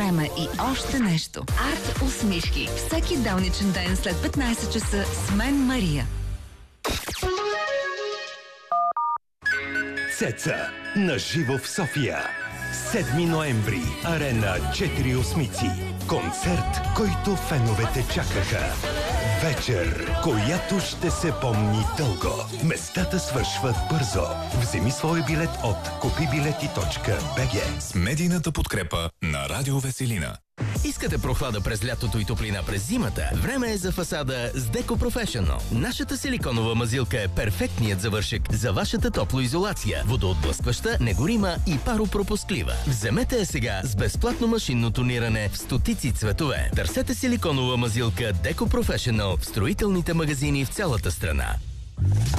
система и още нещо. Арт усмивки. Всеки делничен ден след 15 часа с мен Мария. Цеца на живо в София. 7 ноември. Арена 4 осмици. Концерт, който феновете чакаха. Вечер, която ще се помни дълго. Местата свършват бързо. Вземи свой билет от купибилети.bg. С медийната подкрепа на Радио Веселина. Искате прохлада през лятото и топлина през зимата? Време е за фасада с Deco Professional. Нашата силиконова мазилка е перфектният завършек за вашата топлоизолация, водоотблъскваща, негорима и паропропусклива. Вземете я сега с безплатно машинно тониране в стотици цветове. Търсете силиконова мазилка Deco Professional в строителните магазини в цялата страна.